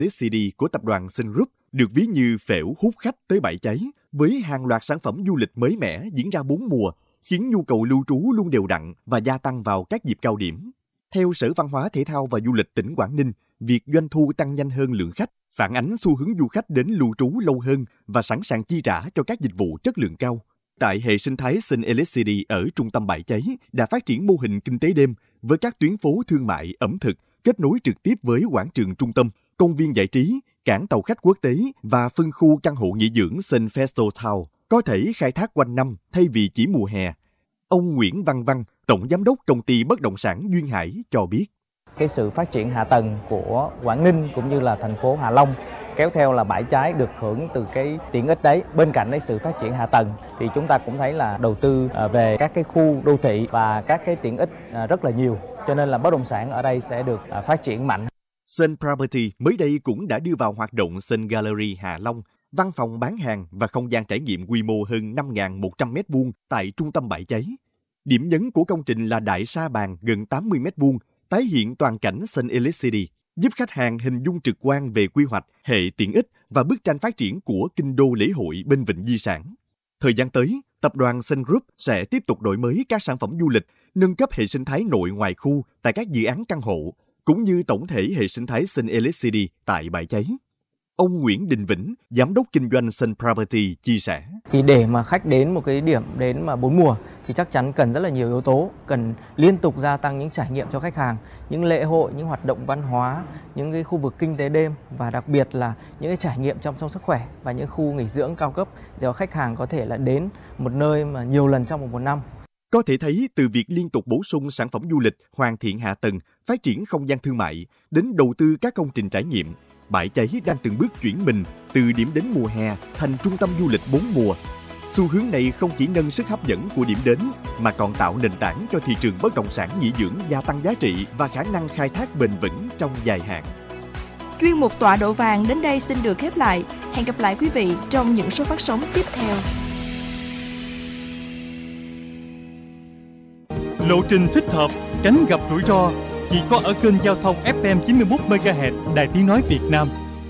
City của tập đoàn Sun Group được ví như phễu hút khách tới bãi cháy, với hàng loạt sản phẩm du lịch mới mẻ diễn ra 4 mùa, khiến nhu cầu lưu trú luôn đều đặn và gia tăng vào các dịp cao điểm. Theo Sở Văn hóa Thể thao và Du lịch tỉnh Quảng Ninh, việc doanh thu tăng nhanh hơn lượng khách phản ánh xu hướng du khách đến lưu trú lâu hơn và sẵn sàng chi trả cho các dịch vụ chất lượng cao. Tại hệ sinh thái Sun City ở trung tâm bãi cháy đã phát triển mô hình kinh tế đêm với các tuyến phố thương mại, ẩm thực, kết nối trực tiếp với quảng trường trung tâm, công viên giải trí, cảng tàu khách quốc tế và phân khu căn hộ nghỉ dưỡng Sun Festival Town, có thể khai thác quanh năm thay vì chỉ mùa hè. Ông Nguyễn Văn Văn, Tổng Giám đốc Công ty Bất động sản Duyên Hải cho biết. Cái sự phát triển hạ tầng của Quảng Ninh cũng như là thành phố Hạ Long kéo theo là bãi cháy được hưởng từ cái tiện ích đấy. Bên cạnh sự phát triển hạ tầng thì chúng ta cũng thấy là đầu tư về các cái khu đô thị và các cái tiện ích rất là nhiều. Cho nên là bất động sản ở đây sẽ được phát triển mạnh. Sun Property mới đây cũng đã đưa vào hoạt động Sun Gallery Hạ Long, văn phòng bán hàng và không gian trải nghiệm quy mô hơn 5.100 m2 tại trung tâm bãi cháy. Điểm nhấn của công trình là đại sa bàn gần 80 m2, tái hiện toàn cảnh Sun City, giúp khách hàng hình dung trực quan về quy hoạch, hệ tiện ích và bức tranh phát triển của kinh đô lễ hội bên vịnh di sản. Thời gian tới, tập đoàn Sun Group sẽ tiếp tục đổi mới các sản phẩm du lịch, nâng cấp hệ sinh thái nội ngoại khu tại các dự án căn hộ, cũng như tổng thể hệ sinh thái Sun City tại bãi cháy. Ông Nguyễn Đình Vĩnh, Giám đốc kinh doanh Sun Property chia sẻ. Thì để mà khách đến một cái điểm đến mà 4 mùa thì chắc chắn cần rất là nhiều yếu tố, cần liên tục gia tăng những trải nghiệm cho khách hàng, những lễ hội, những hoạt động văn hóa, những cái khu vực kinh tế đêm và đặc biệt là những cái trải nghiệm chăm sóc sức khỏe và những khu nghỉ dưỡng cao cấp để khách hàng có thể là đến một nơi mà nhiều lần trong một năm. Có thể thấy từ việc liên tục bổ sung sản phẩm du lịch, hoàn thiện hạ tầng, phát triển không gian thương mại, đến đầu tư các công trình trải nghiệm, bãi cháy đang từng bước chuyển mình từ điểm đến mùa hè thành trung tâm du lịch 4 mùa. Xu hướng này không chỉ nâng sức hấp dẫn của điểm đến mà còn tạo nền tảng cho thị trường bất động sản nghỉ dưỡng gia tăng giá trị và khả năng khai thác bền vững trong dài hạn. Chuyên mục Tọa độ vàng đến đây xin được khép lại. Hẹn gặp lại quý vị trong những số phát sóng tiếp theo. Lộ trình thích hợp, tránh gặp rủi ro chỉ có ở kênh giao thông FM 91 MHz Đài Tiếng nói Việt Nam.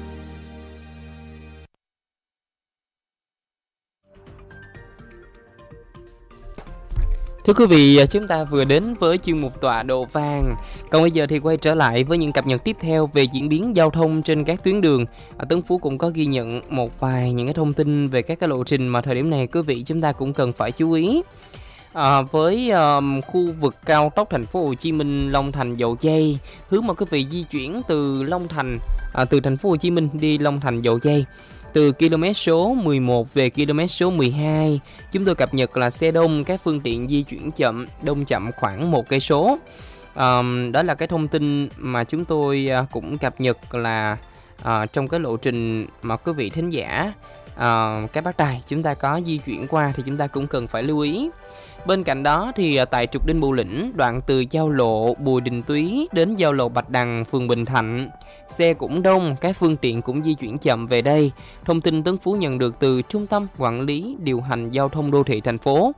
Thưa quý vị, chúng ta vừa đến với chuyên mục Tọa độ vàng. Còn bây giờ thì quay trở lại với những cập nhật tiếp theo về diễn biến giao thông trên các tuyến đường. Tấn Phú cũng có ghi nhận một vài những cái thông tin về các cái lộ trình mà thời điểm này quý vị chúng ta cũng cần phải chú ý. Với khu vực cao tốc thành phố Hồ Chí Minh Long Thành Dầu Giây, hướng mà quý vị di chuyển từ Long Thành từ thành phố Hồ Chí Minh đi Long Thành Dầu Giây, từ km số 11 về km số 12, chúng tôi cập nhật là xe đông, các phương tiện di chuyển chậm, đông chậm khoảng 1 cây số. Đó là cái thông tin mà chúng tôi cũng cập nhật là trong cái lộ trình mà quý vị thính giả các bác tài chúng ta có di chuyển qua thì chúng ta cũng cần phải lưu ý. Bên cạnh đó thì tại trục Đinh Bộ Lĩnh, đoạn từ giao lộ Bùi Đình Túy đến giao lộ Bạch Đằng, phường Bình Thạnh, xe cũng đông, các phương tiện cũng di chuyển chậm về đây. Thông tin Tấn Phú nhận được từ Trung tâm Quản lý Điều hành Giao thông Đô thị thành phố.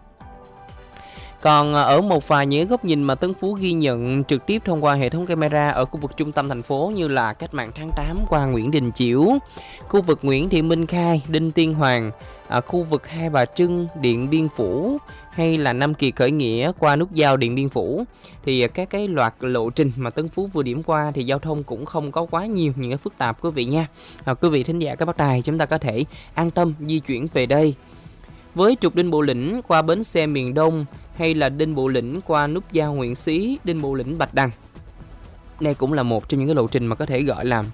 Còn ở một vài những góc nhìn mà Tấn Phú ghi nhận trực tiếp thông qua hệ thống camera ở khu vực trung tâm thành phố như là Cách mạng tháng 8 qua Nguyễn Đình Chiểu, khu vực Nguyễn Thị Minh Khai, Đinh Tiên Hoàng, khu vực Hai Bà Trưng, Điện Biên Phủ, hay là Nam Kỳ Khởi Nghĩa qua nút giao Điện Biên Phủ, thì các cái loạt lộ trình mà Tấn Phú vừa điểm qua thì giao thông cũng không có quá nhiều những cái phức tạp quý vị nha. Quý vị thính giả các bác tài chúng ta có thể an tâm di chuyển về đây. Với trục Đinh Bộ Lĩnh qua bến xe miền Đông, hay là Đinh Bộ Lĩnh qua nút giao Nguyễn Xí, Đinh Bộ Lĩnh Bạch Đằng, đây cũng là một trong những cái lộ trình mà có thể gọi là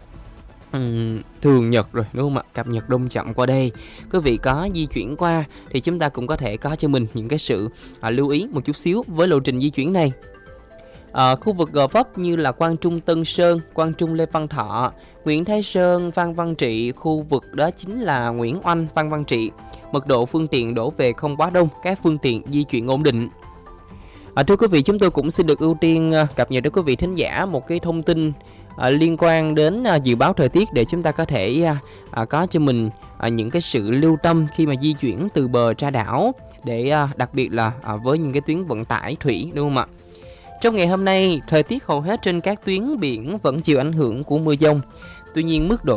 thường nhật rồi, đúng không ạ? Cập nhật đông chậm qua đây. Quý vị có di chuyển qua thì chúng ta cũng có thể có cho mình những cái sự lưu ý một chút xíu với lộ trình di chuyển này. Khu vực Gò Vấp như là Quang Trung Tân Sơn, Quang Trung Lê Văn Thọ, Nguyễn Thái Sơn, Phan Văn Trị, khu vực đó chính là Nguyễn Oanh, Phan Văn Trị. Mật độ phương tiện đổ về không quá đông, các phương tiện di chuyển ổn định. Thưa quý vị, chúng tôi cũng xin được ưu tiên cập nhật đến quý vị thính giả một cái thông tin liên quan đến dự báo thời tiết để chúng ta có thể có cho mình những cái sự lưu tâm khi mà di chuyển từ bờ ra đảo, để đặc biệt là với những cái tuyến vận tải thủy, đúng không ạ? Trong ngày hôm nay, thời tiết hầu hết trên các tuyến biển vẫn chịu ảnh hưởng của mưa dông. Tuy nhiên, mức độ